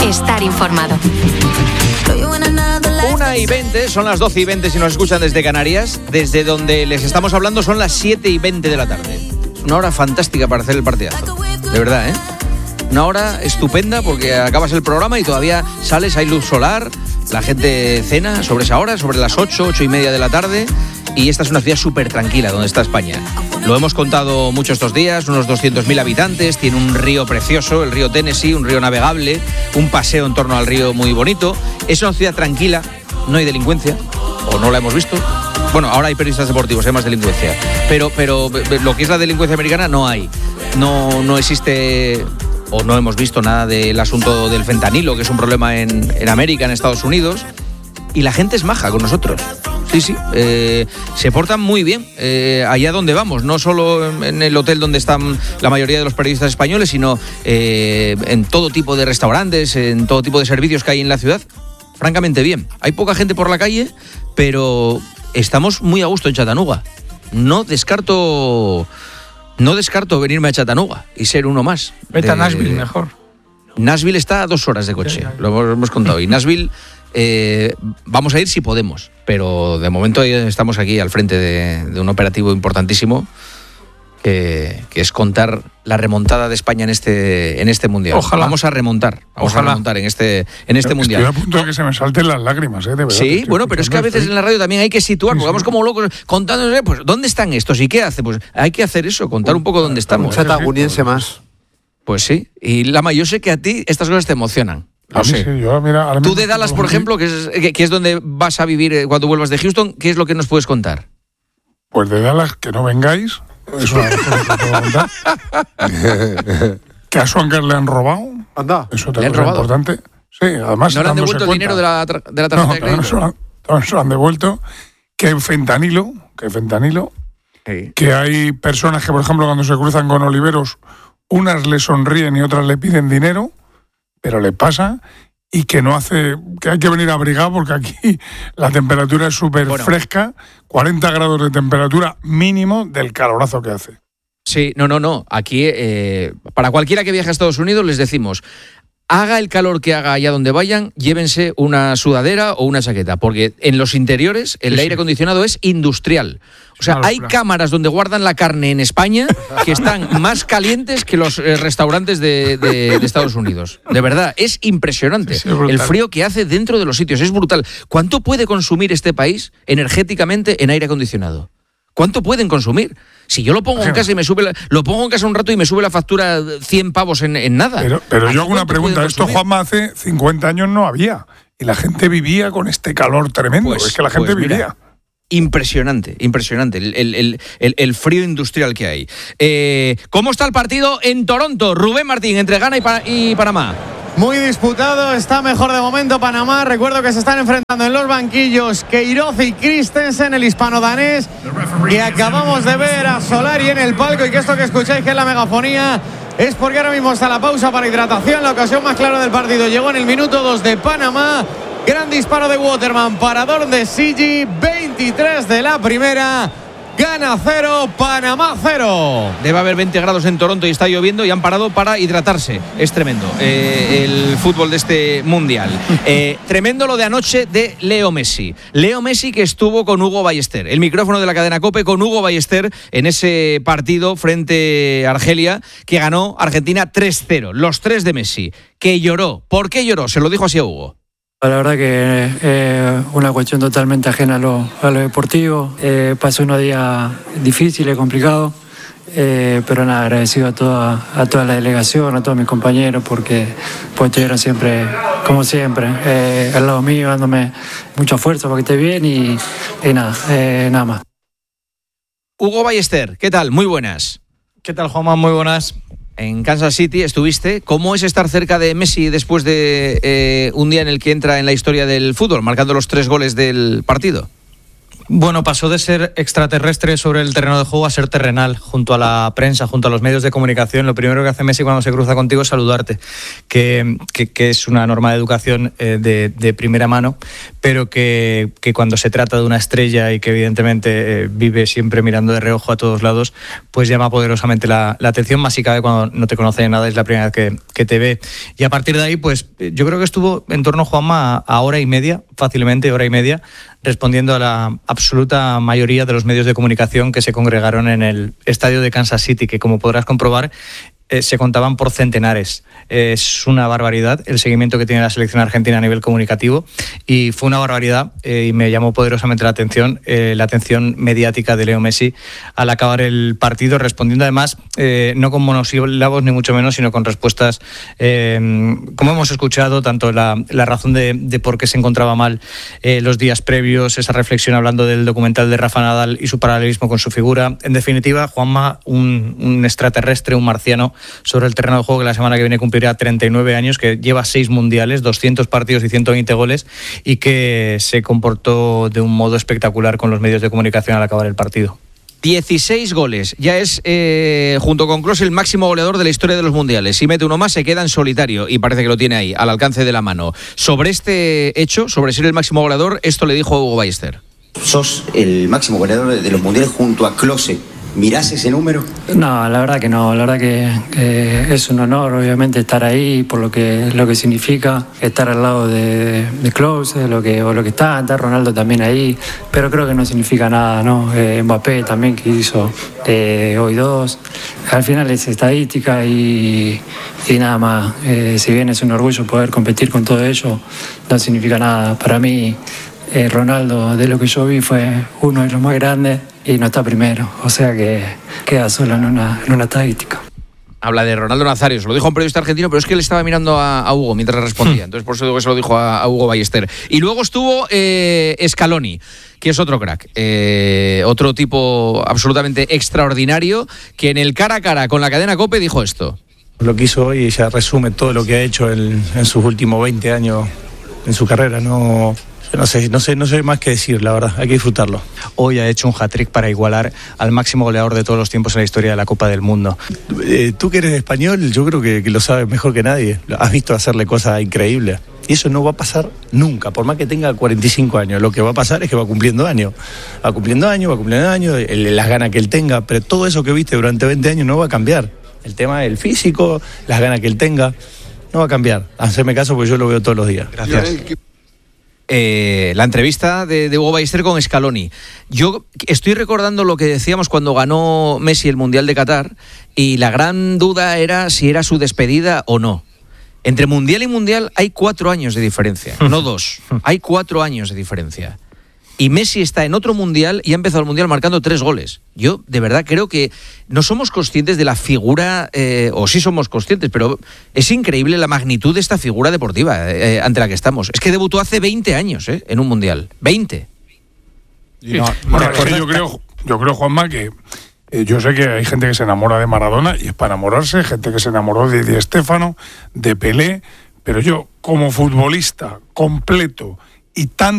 estar informado. 1:20, son las 12:20 si nos escuchan desde Canarias. Desde donde les estamos hablando son las 7:20 de la tarde. Una hora fantástica para hacer el partidazo. De verdad, ¿eh? Una hora estupenda porque acabas el programa y todavía sales, hay luz solar, la gente cena sobre esa hora, sobre las 8:30 de la tarde, y esta es una ciudad súper tranquila donde está España. Lo hemos contado mucho estos días, unos 200.000 habitantes, tiene un río precioso, el río Tennessee, un río navegable, un paseo en torno al río muy bonito. Es una ciudad tranquila, no hay delincuencia, o no la hemos visto. Bueno, ahora hay periodistas deportivos, hay más delincuencia, pero lo que es la delincuencia americana no hay. No existe, o no hemos visto nada del asunto del fentanilo, que es un problema en América, en Estados Unidos, y la gente es maja con nosotros. Sí, se portan muy bien allá donde vamos, no solo en el hotel donde están la mayoría de los periodistas españoles, sino en todo tipo de restaurantes, en todo tipo de servicios que hay en la ciudad. Francamente bien. Hay poca gente por la calle, pero estamos muy a gusto en Chattanooga. No descarto venirme a Chattanooga y ser uno más. Vete a Nashville mejor. Nashville está a 2 horas de coche, lo hemos contado. Y Nashville vamos a ir si podemos, pero de momento estamos aquí al frente de un operativo importantísimo que es contar la remontada de España en este mundial. Ojalá. Vamos a remontar en este mundial. Estoy a punto de que se me salten las lágrimas, de verdad. Sí, bueno, pero es que a veces en la radio también hay que situar, porque vamos como locos contándonos, pues, ¿dónde están estos y qué hace? Pues hay que hacer eso, contar un poco dónde estamos. Un chataguniense más. Pues sí, y Lama, yo sé que a ti estas cosas te emocionan. A mí sí, mira, tú de Dallas, por ejemplo, que es donde vas a vivir cuando vuelvas de Houston, ¿qué es lo que nos puedes contar? Pues de Dallas, que no vengáis, es una cosa que puedo contar. Que a Swankar le han robado. Anda. Eso también es importante. Sí, además. ¿No le han devuelto el dinero de la tarjeta de crédito? No, se lo han devuelto. Que fentanilo, sí. Que hay personas que, por ejemplo, cuando se cruzan con oliveros, unas le sonríen y otras le piden dinero, pero le pasa, y que no hace, que hay que venir abrigado porque aquí la temperatura es súper fresca, 40 grados de temperatura mínimo del calorazo que hace. Sí, no. Aquí, para cualquiera que viaje a Estados Unidos, les decimos, haga el calor que haga allá donde vayan, llévense una sudadera o una chaqueta, porque en los interiores el aire acondicionado es industrial. O sea, hay cámaras donde guardan la carne en España que están más calientes que los restaurantes de Estados Unidos. De verdad, es impresionante. Sí, el frío que hace dentro de los sitios, es brutal. ¿Cuánto puede consumir este país energéticamente en aire acondicionado? ¿Cuánto pueden consumir? Si yo lo pongo en casa y lo pongo en casa un rato y me sube la factura 100 pavos en nada. Pero yo hago una pregunta. Esto, Juanma, hace 50 años no había. Y la gente vivía con este calor tremendo. Es que la gente vivía. Impresionante. El frío industrial que hay. ¿Cómo está el partido en Toronto? Rubén Martín, entre Ghana y Panamá. Muy disputado, está mejor de momento Panamá. Recuerdo que se están enfrentando en los banquillos Queiroz y Christensen, el hispano-danés, que acabamos de ver a Solari en el palco, y que esto que escucháis, que es la megafonía, es porque ahora mismo está la pausa para hidratación. La ocasión más clara del partido llegó en el minuto 2 de Panamá. Gran disparo de Waterman, parador de Sigi, 23 de la primera. Ghana 0, Panamá 0. Debe haber 20 grados en Toronto y está lloviendo y han parado para hidratarse. Es tremendo el fútbol de este mundial. Tremendo lo de anoche de Leo Messi. Leo Messi, que estuvo con Hugo Ballester. El micrófono de la cadena COPE con Hugo Ballester en ese partido frente a Argelia, que ganó Argentina 3-0. Los 3 de Messi. Que lloró. ¿Por qué lloró? Se lo dijo así a Hugo. La verdad que es una cuestión totalmente ajena a lo deportivo. Pasó unos días difíciles, complicados, pero nada, agradecido a toda la delegación, a todos mis compañeros, porque pues estuvieron siempre, como siempre, al lado mío, dándome mucha fuerza para que esté bien y nada más. Hugo Ballester, ¿qué tal? Muy buenas. ¿Qué tal, Juanma? Muy buenas. En Kansas City estuviste. ¿Cómo es estar cerca de Messi después de un día en el que entra en la historia del fútbol, marcando los 3 goles del partido? Bueno, pasó de ser extraterrestre sobre el terreno de juego a ser terrenal, junto a la prensa, junto a los medios de comunicación. Lo primero que hace Messi cuando se cruza contigo es saludarte, que es una norma de educación de primera mano, pero que cuando se trata de una estrella y que evidentemente vive siempre mirando de reojo a todos lados, pues llama poderosamente la atención, más si cabe cuando no te conoce de nada, es la primera vez que te ve. Y a partir de ahí, pues yo creo que estuvo en torno, Juanma, a hora y media, fácilmente hora y media, respondiendo a la absoluta mayoría de los medios de comunicación que se congregaron en el estadio de Kansas City, que como podrás comprobar, se contaban por centenares. Es una barbaridad el seguimiento que tiene la selección argentina a nivel comunicativo, y fue una barbaridad, y me llamó poderosamente la atención mediática de Leo Messi al acabar el partido, respondiendo además no con monosílabos ni mucho menos, sino con respuestas como hemos escuchado, tanto la razón de por qué se encontraba mal los días previos, esa reflexión hablando del documental de Rafa Nadal y su paralelismo con su figura. En definitiva, Juanma, un extraterrestre, un marciano sobre el terreno de juego, que la semana que viene cumplirá 39 años, que lleva 6 mundiales, 200 partidos y 120 goles, y que se comportó de un modo espectacular con los medios de comunicación al acabar el partido. 16 goles, ya es junto con Klose el máximo goleador de la historia de los mundiales. Si mete uno más se queda en solitario, y parece que lo tiene ahí, al alcance de la mano. Sobre este hecho, sobre ser el máximo goleador, esto le dijo a Hugo Ballester. Sos el máximo goleador de los mundiales junto a Klose. ¿Mirás ese número? No, la verdad que no. La verdad que es un honor, obviamente, estar ahí por lo que significa estar al lado de Klose, lo que está Ronaldo también ahí, pero creo que no significa nada, ¿no? Mbappé también, que hizo hoy 2. Al final es estadística y nada más. Si bien es un orgullo poder competir con todo ello, no significa nada. Para mí, Ronaldo, de lo que yo vi, fue uno de los más grandes y no está primero, o sea que queda solo en una estadística. Habla de Ronaldo Nazario, se lo dijo a un periodista argentino, pero es que él estaba mirando a Hugo mientras respondía, entonces por eso digo que se lo dijo a Hugo Ballester. Y luego estuvo Scaloni, que es otro crack, otro tipo absolutamente extraordinario, que en el cara a cara con la cadena COPE dijo esto. Lo que hizo hoy ya resume todo lo que ha hecho en sus últimos 20 años en su carrera. No sé más que decir, la verdad, hay que disfrutarlo. Hoy ha hecho un hat-trick para igualar al máximo goleador de todos los tiempos en la historia de la Copa del Mundo. Tú que eres español, yo creo que lo sabes mejor que nadie. Has visto hacerle cosas increíbles. Y eso no va a pasar nunca, por más que tenga 45 años. Lo que va a pasar es que va cumpliendo años. Las ganas que él tenga, pero todo eso que viste durante 20 años no va a cambiar. El tema del físico, las ganas que él tenga, no va a cambiar. Haceme caso porque yo lo veo todos los días. Gracias. La entrevista de Hugo Ballester con Scaloni. Yo estoy recordando lo que decíamos cuando ganó Messi el Mundial de Qatar, y la gran duda era si era su despedida o no. Entre Mundial y Mundial hay 4 años de diferencia, no 2. Hay 4 años de diferencia. Y Messi está en otro Mundial y ha empezado el Mundial marcando 3 goles. Yo, de verdad, creo que no somos conscientes de la figura, o sí somos conscientes, pero es increíble la magnitud de esta figura deportiva ante la que estamos. Es que debutó hace 20 años, en un Mundial. 20. Yo creo, Juanma, que yo sé que hay gente que se enamora de Maradona, y es para enamorarse, gente que se enamoró de Di Stéfano, de Pelé, pero yo, como futbolista completo y tan